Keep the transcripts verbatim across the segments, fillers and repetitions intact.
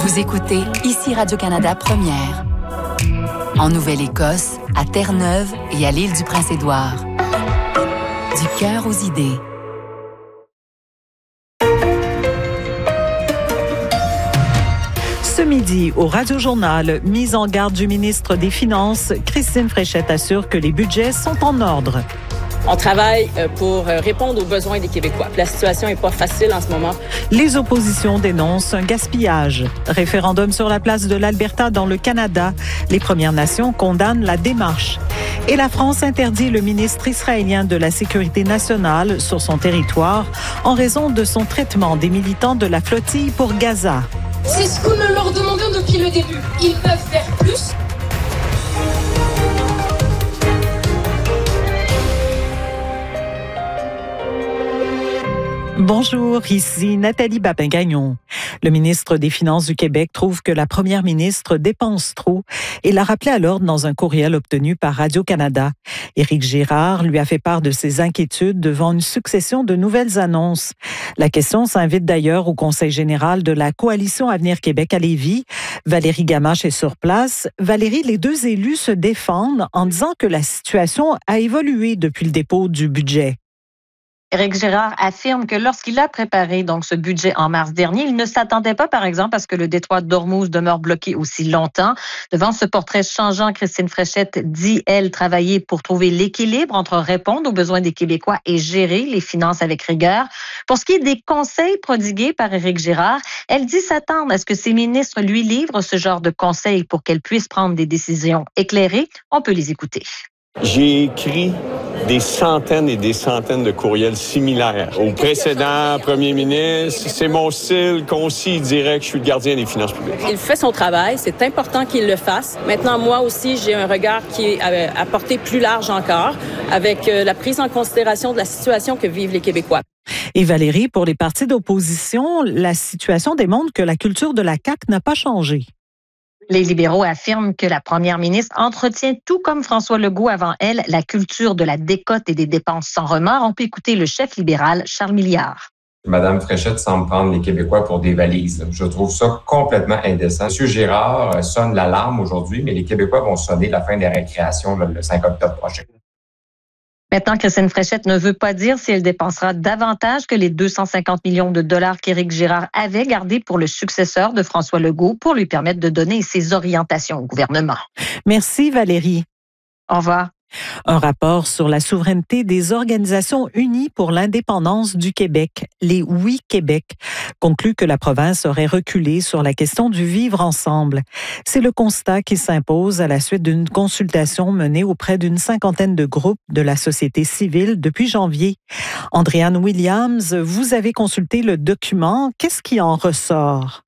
Vous écoutez ici Radio-Canada Première. En Nouvelle-Écosse, à Terre-Neuve et à l'île du Prince-Édouard. Du cœur aux idées. Ce midi, au Radio-Journal, mise en garde du ministre des Finances, Christine Fréchette assure que les budgets sont en ordre. On travaille pour répondre aux besoins des Québécois. La situation n'est pas facile en ce moment. Les oppositions dénoncent un gaspillage. Référendum sur la place de l'Alberta dans le Canada. Les Premières Nations condamnent la démarche. Et la France interdit le ministre israélien de la Sécurité nationale sur son territoire en raison de son traitement des militants de la flottille pour Gaza. C'est ce que nous leur demandons depuis le début. Ils peuvent faire plus. Bonjour, ici Nathalie Babin-Gagnon. Le ministre des Finances du Québec trouve que la première ministre dépense trop et l'a rappelé à l'ordre dans un courriel obtenu par Radio-Canada. Éric Girard lui a fait part de ses inquiétudes devant une succession de nouvelles annonces. La question s'invite d'ailleurs au Conseil général de la Coalition Avenir Québec à Lévis. Valérie Gamache est sur place. Valérie, les deux élus se défendent en disant que la situation a évolué depuis le dépôt du budget. Éric Girard affirme que lorsqu'il a préparé donc ce budget en mars dernier, il ne s'attendait pas, par exemple, à ce que le détroit d'Ormuz demeure bloqué aussi longtemps. Devant ce portrait changeant, Christine Fréchette dit, elle, travailler pour trouver l'équilibre entre répondre aux besoins des Québécois et gérer les finances avec rigueur. Pour ce qui est des conseils prodigués par Éric Girard, elle dit s'attendre à ce que ses ministres lui livrent ce genre de conseils pour qu'elle puisse prendre des décisions éclairées. On peut les écouter. J'ai écrit des centaines et des centaines de courriels similaires au précédent premier ministre. C'est mon style concis, direct. Je suis le gardien des finances publiques. Il fait son travail. C'est important qu'il le fasse. Maintenant, moi aussi, j'ai un regard qui est à portée plus large encore avec la prise en considération de la situation que vivent les Québécois. Et Valérie, pour les partis d'opposition, la situation démontre que la culture de la C A Q n'a pas changé. Les libéraux affirment que la première ministre entretient, tout comme François Legault avant elle, la culture de la décote et des dépenses sans remords. On peut écouter le chef libéral, Charles Milliard. Madame Fréchette semble prendre les Québécois pour des valises. Je trouve ça complètement indécent. Monsieur Girard sonne l'alarme aujourd'hui, mais les Québécois vont sonner la fin des récréations le cinq octobre prochain. Maintenant, Christine Fréchette ne veut pas dire si elle dépensera davantage que les deux cent cinquante millions de dollars qu'Éric Girard avait gardés pour le successeur de François Legault pour lui permettre de donner ses orientations au gouvernement. Merci Valérie. Au revoir. Un rapport sur la souveraineté des Organisations unies pour l'indépendance du Québec, les Oui Québec, conclut que la province aurait reculé sur la question du vivre ensemble. C'est le constat qui s'impose à la suite d'une consultation menée auprès d'une cinquantaine de groupes de la société civile depuis janvier. Andréane Williams, vous avez consulté le document. Qu'est-ce qui en ressort?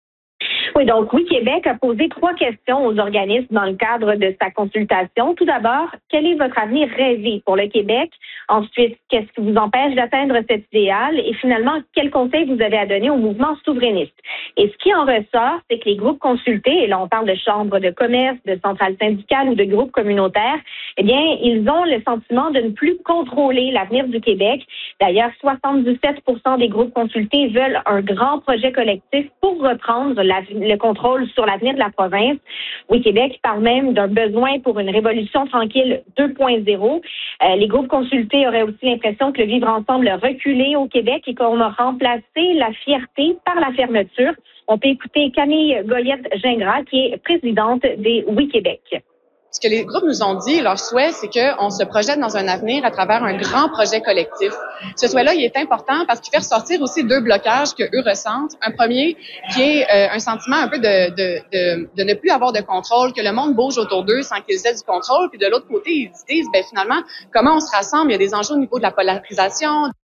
Oui, donc Oui Québec a posé trois questions aux organismes dans le cadre de sa consultation. Tout d'abord, quel est votre avenir rêvé pour le Québec? Ensuite, qu'est-ce qui vous empêche d'atteindre cet idéal? Et finalement, quel conseil vous avez à donner au mouvement souverainiste? Et ce qui en ressort, c'est que les groupes consultés, et là on parle de chambres de commerce, de centrales syndicales ou de groupes communautaires, eh bien, ils ont le sentiment de ne plus contrôler l'avenir du Québec. D'ailleurs, soixante-dix-sept pour cent des groupes consultés veulent un grand projet collectif pour reprendre la le contrôle sur l'avenir de la province. Oui, Québec parle même d'un besoin pour une révolution tranquille deux point zéro. Euh, les groupes consultés auraient aussi l'impression que le vivre ensemble a reculé au Québec et qu'on a remplacé la fierté par la fermeture. On peut écouter Camille Goyette-Gingras, qui est présidente des Oui Québec. Ce que les groupes nous ont dit, leur souhait, c'est qu'on se projette dans un avenir à travers un grand projet collectif. Ce souhait-là, il est important parce qu'il fait ressortir aussi deux blocages que eux ressentent. Un premier, qui est euh, un sentiment un peu de, de, de, de ne plus avoir de contrôle, que le monde bouge autour d'eux sans qu'ils aient du contrôle. Puis de l'autre côté, ils se disent, ben finalement, comment on se rassemble? Il y a des enjeux au niveau de la polarisation.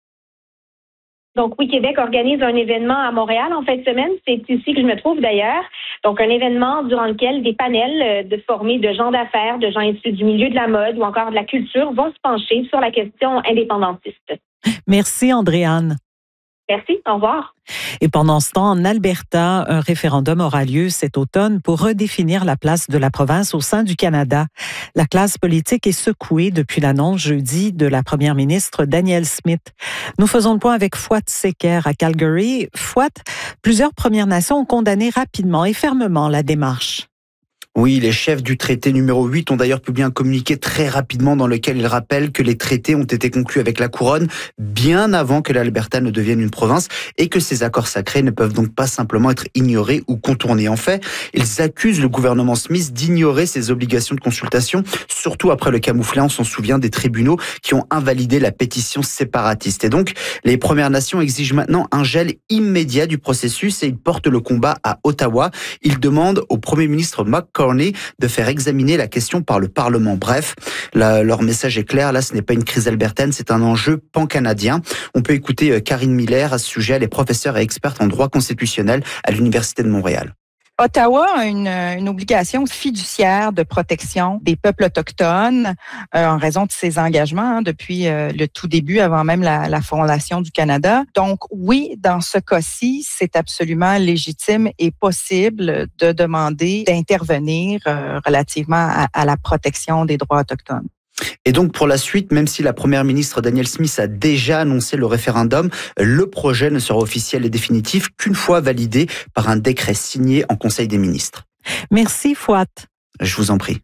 Donc, Oui Québec organise un événement à Montréal en fin de semaine. C'est ici que je me trouve d'ailleurs. Donc, un événement durant lequel des panels de formés de gens d'affaires, de gens issus du milieu de la mode ou encore de la culture vont se pencher sur la question indépendantiste. Merci, Andréane. Merci, au revoir. Et pendant ce temps, en Alberta, un référendum aura lieu cet automne pour redéfinir la place de la province au sein du Canada. La classe politique est secouée depuis l'annonce jeudi de la première ministre Danielle Smith. Nous faisons le point avec Fouad Secker à Calgary. Fouad, plusieurs Premières Nations ont condamné rapidement et fermement la démarche. Oui, les chefs du traité numéro huit ont d'ailleurs publié un communiqué très rapidement dans lequel ils rappellent que les traités ont été conclus avec la couronne bien avant que l'Alberta ne devienne une province et que ces accords sacrés ne peuvent donc pas simplement être ignorés ou contournés. En fait, ils accusent le gouvernement Smith d'ignorer ses obligations de consultation, surtout après le camouflet, on s'en souvient, des tribunaux qui ont invalidé la pétition séparatiste. Et donc, les Premières Nations exigent maintenant un gel immédiat du processus et ils portent le combat à Ottawa. Ils demandent au Premier ministre McCartney de faire examiner la question par le Parlement. Bref, la, leur message est clair. Là, ce n'est pas une crise albertaine, c'est un enjeu pan-canadien. On peut écouter Karine Miller à ce sujet. Elle est professeure et experte en droit constitutionnel à l'Université de Montréal. Ottawa a une, une obligation fiduciaire de protection des peuples autochtones euh, en raison de ses engagements hein, depuis euh, le tout début, avant même la, la fondation du Canada. Donc oui, dans ce cas-ci, c'est absolument légitime et possible de demander d'intervenir euh, relativement à, à la protection des droits autochtones. Et donc pour la suite, même si la première ministre Danielle Smith a déjà annoncé le référendum, le projet ne sera officiel et définitif qu'une fois validé par un décret signé en Conseil des ministres. Merci Fouad. Je vous en prie.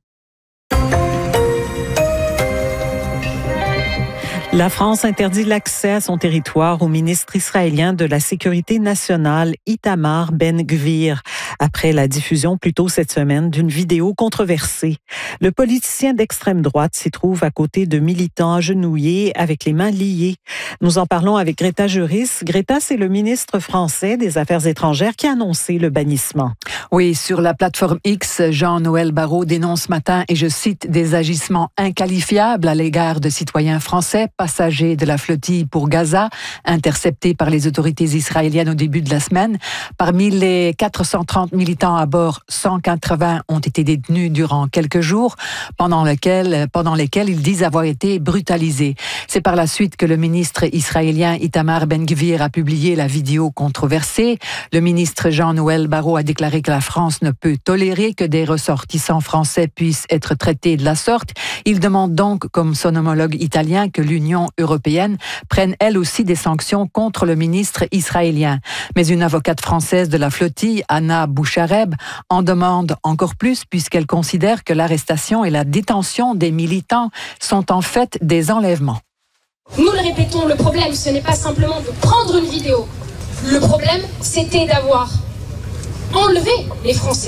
La France interdit l'accès à son territoire au ministre israélien de la Sécurité nationale, Itamar Ben-Gvir, après la diffusion plus tôt cette semaine d'une vidéo controversée. Le politicien d'extrême droite s'y trouve à côté de militants agenouillés avec les mains liées. Nous en parlons avec Greta Juris. Greta, c'est le ministre français des Affaires étrangères qui a annoncé le bannissement. Oui, sur la plateforme X, Jean-Noël Barrot dénonce ce matin, et je cite, des agissements inqualifiables à l'égard de citoyens français, passagers de la flottille pour Gaza, interceptés par les autorités israéliennes au début de la semaine. Parmi les quatre cent trente militants à bord, cent quatre-vingts ont été détenus durant quelques jours, pendant lesquels, pendant lesquels ils disent avoir été brutalisés. C'est par la suite que le ministre israélien Itamar Ben-Gvir a publié la vidéo controversée. Le ministre Jean-Noël Barrot a déclaré que la France ne peut tolérer que des ressortissants français puissent être traités de la sorte. Il demande donc, comme son homologue italien, que l'Union européenne prenne elle aussi des sanctions contre le ministre israélien. Mais une avocate française de la flottille, Anna Bouchareb, en demande encore plus puisqu'elle considère que l'arrestation et la détention des militants sont en fait des enlèvements. Nous le répétons, le problème, ce n'est pas simplement de prendre une vidéo. Le problème, c'était d'avoir enlevé les Français.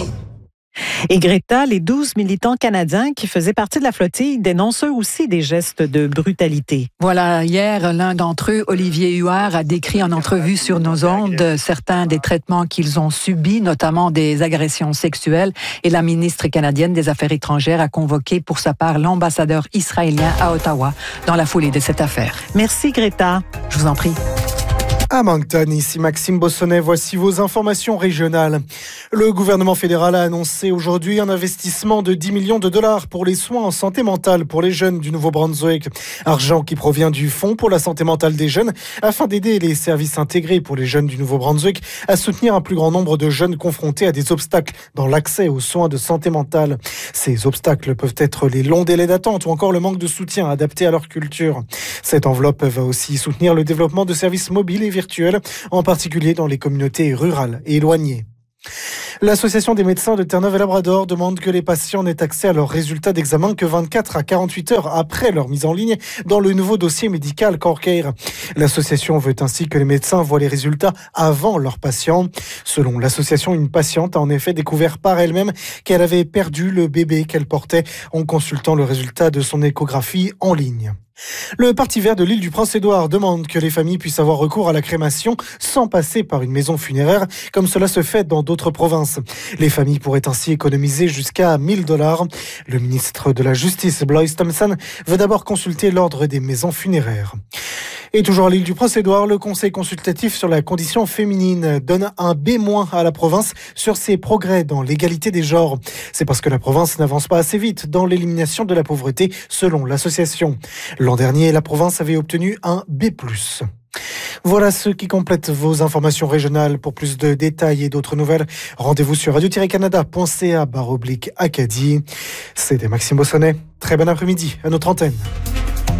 Et Greta, les douze militants canadiens qui faisaient partie de la flottille dénoncent eux aussi des gestes de brutalité. Voilà, hier, l'un d'entre eux, Olivier Huard, a décrit en entrevue sur nos ondes certains des traitements qu'ils ont subis, notamment des agressions sexuelles. Et la ministre canadienne des Affaires étrangères a convoqué pour sa part l'ambassadeur israélien à Ottawa dans la foulée de cette affaire. Merci Greta. Je vous en prie. À Moncton, ici Maxime Bossonnet, voici vos informations régionales. Le gouvernement fédéral a annoncé aujourd'hui un investissement de dix millions de dollars pour les soins en santé mentale pour les jeunes du Nouveau-Brunswick. Argent qui provient du Fonds pour la santé mentale des jeunes afin d'aider les services intégrés pour les jeunes du Nouveau-Brunswick à soutenir un plus grand nombre de jeunes confrontés à des obstacles dans l'accès aux soins de santé mentale. Ces obstacles peuvent être les longs délais d'attente ou encore le manque de soutien adapté à leur culture. Cette enveloppe va aussi soutenir le développement de services mobiles et virtuels, en particulier dans les communautés rurales et éloignées. L'Association des médecins de Terre-Neuve et Labrador demande que les patients n'aient accès à leurs résultats d'examen que vingt-quatre à quarante-huit heures après leur mise en ligne dans le nouveau dossier médical Corcare. L'association veut ainsi que les médecins voient les résultats avant leurs patients. Selon l'association, une patiente a en effet découvert par elle-même qu'elle avait perdu le bébé qu'elle portait en consultant le résultat de son échographie en ligne. Le Parti vert de l'île du Prince-Édouard demande que les familles puissent avoir recours à la crémation sans passer par une maison funéraire, comme cela se fait dans d'autres provinces. Les familles pourraient ainsi économiser jusqu'à mille dollars. Le ministre de la Justice, Blois Thompson, veut d'abord consulter l'ordre des maisons funéraires. Et toujours à l'île du Prince-Édouard, le Conseil consultatif sur la condition féminine donne un B- à la province sur ses progrès dans l'égalité des genres. C'est parce que la province n'avance pas assez vite dans l'élimination de la pauvreté, selon l'association. L'an dernier, la province avait obtenu un B plus. Voilà ce qui complète vos informations régionales. Pour plus de détails et d'autres nouvelles, rendez-vous sur radio tiret canada point c a barre oblique Acadie. C'était Maxime Bossonnet. Très bon après-midi à notre antenne.